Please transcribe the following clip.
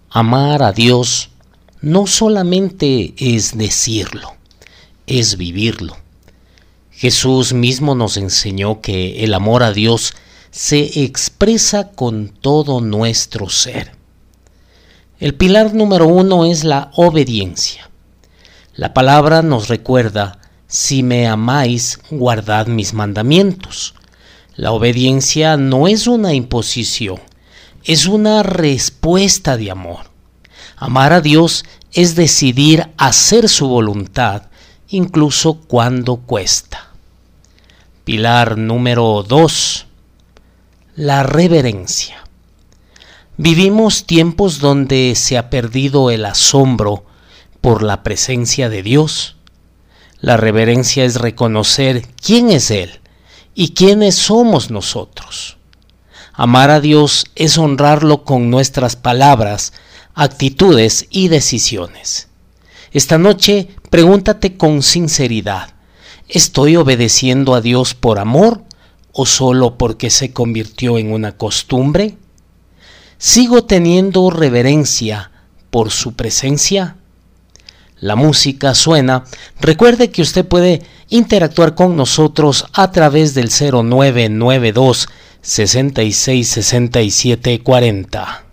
Amar a Dios no solamente es decirlo, es vivirlo. Jesús mismo nos enseñó que el amor a Dios se expresa con todo nuestro ser. El pilar número 1 es la obediencia. La palabra nos recuerda: si me amáis, guardad mis mandamientos. La obediencia no es una imposición, es una respuesta de amor. Amar a Dios es decidir hacer su voluntad, incluso cuando cuesta. Pilar número 2. La reverencia. Vivimos tiempos donde se ha perdido el asombro por la presencia de Dios. La reverencia es reconocer quién es Él y quiénes somos nosotros. Amar a Dios es honrarlo con nuestras palabras, actitudes y decisiones. Esta noche, pregúntate con sinceridad: ¿estoy obedeciendo a Dios por amor o solo porque se convirtió en una costumbre? ¿Sigo teniendo reverencia por su presencia? La música suena. Recuerde que usted puede interactuar con nosotros a través del 0992 66 67 40.